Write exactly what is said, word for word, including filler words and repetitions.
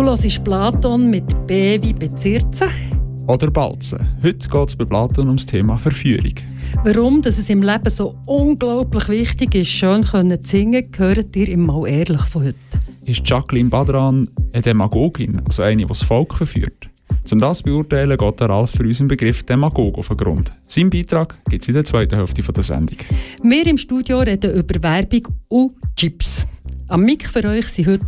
hörst Platon mit B wie Bezirzen. Oder Balzen. Heute geht es bei Platon ums Thema Verführung. Warum dass es im Leben so unglaublich wichtig ist, schön zu singen, gehört ihr im Mal ehrlich von heute. Ist Jacqueline Badran eine Demagogin, also eine, die das Volk verführt? Um das zu beurteilen, geht der Ralf für unseren Begriff Demagog auf den Grund. Sein Beitrag gibt es in der zweiten Hälfte der Sendung. Wir im Studio reden über Werbung und Chips. Am Mic für euch sind heute